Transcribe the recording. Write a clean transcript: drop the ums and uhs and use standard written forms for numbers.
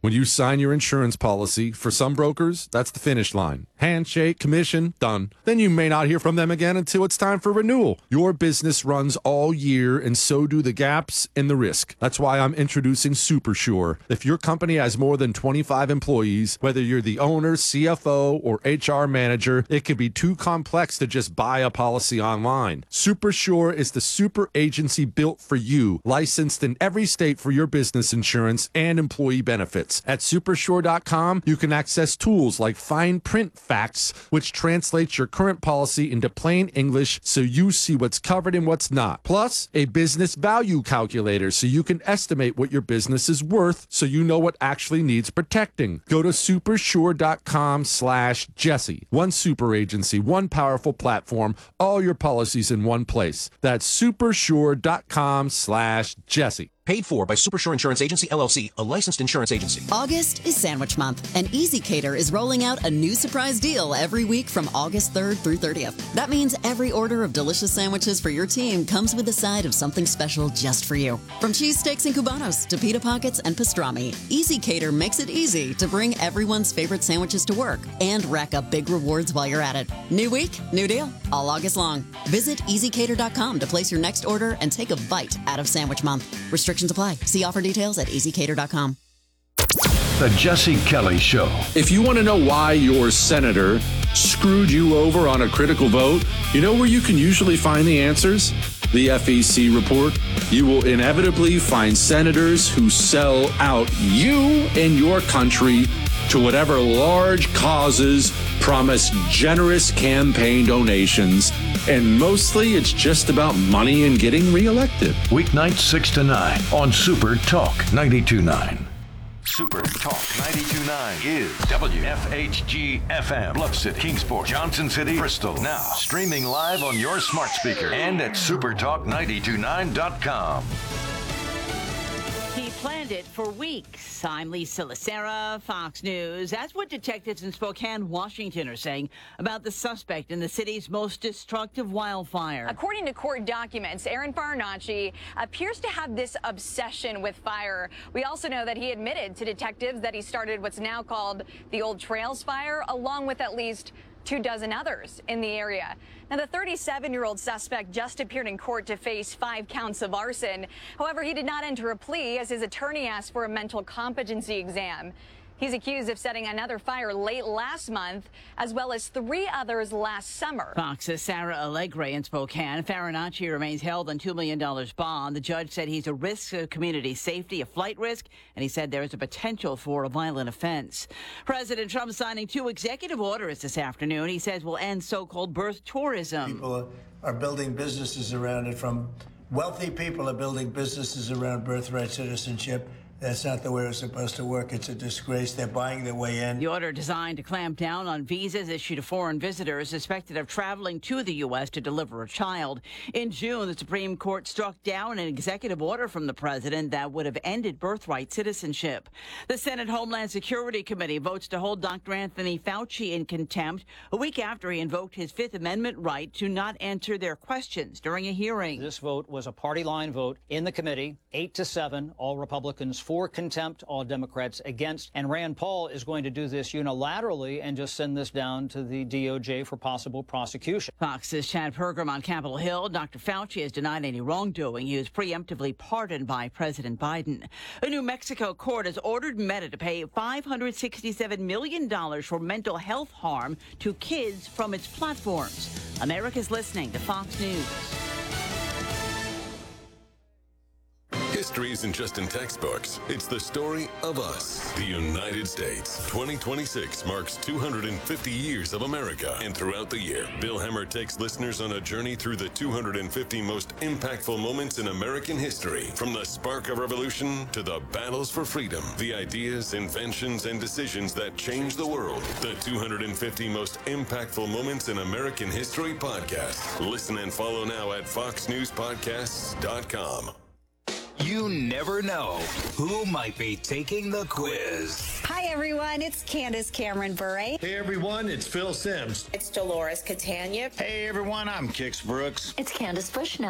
When you sign your insurance policy, for some brokers, that's the finish line. Handshake, commission, done. Then you may not hear from them again until it's time for renewal. Your business runs all year, and so do the gaps and the risk. That's why I'm introducing SuperSure. If your company has more than 25 employees, whether you're the owner, CFO, or HR manager, it can be too complex to just buy a policy online. SuperSure is the super agency built for you, licensed in every state for your business insurance and employee benefits. At supersure.com, you can access tools like fine print facts, which translates your current policy into plain English so you see what's covered and what's not. Plus, a business value calculator so you can estimate what your business is worth so you know what actually needs protecting. Go to supersure.com/Jesse. One super agency, one powerful platform, all your policies in one place. That's supersure.com/Jesse. Paid for by Supersure Insurance Agency, LLC, a licensed insurance agency. August is Sandwich Month, and ezCater is rolling out a new surprise deal every week from August 3rd through 30th. That means every order of delicious sandwiches for your team comes with a side of something special just for you. From cheese steaks and cubanos to pita pockets and pastrami, ezCater makes it easy to bring everyone's favorite sandwiches to work and rack up big rewards while you're at it. New week, new deal, all August long. Visit ezCater.com to place your next order and take a bite out of Sandwich Month. Restrictions apply. See offer details at ezCater.com. The Jesse Kelly Show. If you want to know why your senator screwed you over on a critical vote, you know where you can usually find the answers? The FEC report. You will inevitably find senators who sell out you and your country to whatever large causes, promise generous campaign donations, and mostly it's just about money and getting reelected. Weeknights 6 to 9 on Super Talk 92.9. Super Talk 92.9 is WFHG FM, Bluff City, Kingsport, Johnson City, Bristol. Now streaming live on your smart speaker and at supertalk929.com. He planned it for weeks. I'm Lisa Lacera, Fox News. That's what detectives in Spokane, Washington are saying about the suspect in the city's most destructive wildfire. According to court documents, Aaron Farinacci appears to have this obsession with fire. We also know that he admitted to detectives that he started what's now called the Old Trails Fire, along with at least 24 others in the area. Now, the 37-year-old suspect just appeared in court to face 5 counts of arson. However, he did not enter a plea as his attorney asked for a mental competency exam. He's accused of setting another fire late last month, as well as 3 others last summer. Fox's Sarah Allegre in Spokane. Farinacci remains held on $2 million bond. The judge said he's a risk to community safety, a flight risk, and he said there is a potential for a violent offense. President Trump signing 2 executive orders this afternoon. He says will end so-called birth tourism. People are building businesses around it. From wealthy people are building businesses around birthright citizenship. That's not the way it's supposed to work. It's a disgrace. They're buying their way in. The order designed to clamp down on visas issued to foreign visitors suspected of traveling to the U.S. to deliver a child. In June, the Supreme Court struck down an executive order from the president that would have ended birthright citizenship. The Senate Homeland Security Committee votes to hold Dr. Anthony Fauci in contempt a week after he invoked his Fifth Amendment right to not answer their questions during a hearing. This vote was a party line vote in the committee, 8-7, all Republicans for contempt, all Democrats against. And Rand Paul is going to do this unilaterally and just send this down to the DOJ for possible prosecution. Fox's Chad Pergram on Capitol Hill. Dr. Fauci has denied any wrongdoing. He was preemptively pardoned by President Biden. A New Mexico court has ordered Meta to pay $567 million for mental health harm to kids from its platforms. America's listening to Fox News. History isn't just in textbooks. It's the story of us, the United States. 2026 marks 250 years of America. And throughout the year, Bill Hemmer takes listeners on a journey through the 250 most impactful moments in American history. From the spark of revolution to the battles for freedom, the ideas, inventions, and decisions that changed the world. The 250 most impactful moments in American history podcast. Listen and follow now at foxnewspodcasts.com. You never know who might be taking the quiz. Hi, everyone. It's Candace Cameron Bure. Hey, everyone. It's Phil Sims. It's Dolores Catania. Hey, everyone. I'm Kix Brooks. It's Candace Bushnell.